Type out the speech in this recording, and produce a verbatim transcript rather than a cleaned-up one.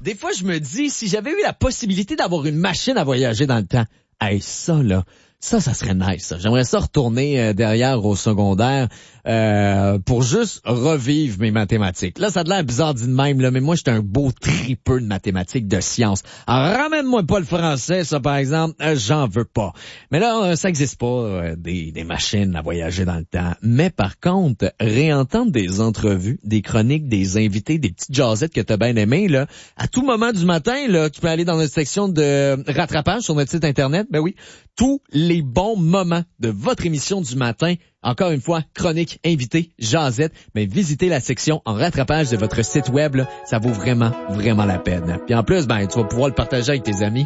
des fois, je me dis, si j'avais eu la possibilité d'avoir une machine à voyager dans le temps, hey, ça, là, ça, ça serait nice, ça. J'aimerais ça retourner euh, derrière au secondaire euh, pour juste revivre mes mathématiques. Là, ça a l'air bizarre dit de même, là, mais moi, j'étais un beau tripeux de mathématiques, de sciences. Alors, ramène-moi pas le français, ça, par exemple, euh, j'en veux pas. Mais là, euh, ça existe pas, euh, des, des machines à voyager dans le temps. Mais par contre, réentendre des entrevues, des chroniques, des invités, des petites jasettes que t'as bien aimées, là, à tout moment du matin, là, tu peux aller dans notre section de rattrapage sur notre site Internet, ben oui, tous les bons moments de votre émission du matin. Encore une fois, chronique, invité, jasette, mais visitez la section en rattrapage de votre site web, là, ça vaut vraiment, vraiment la peine. Puis en plus, ben, tu vas pouvoir le partager avec tes amis.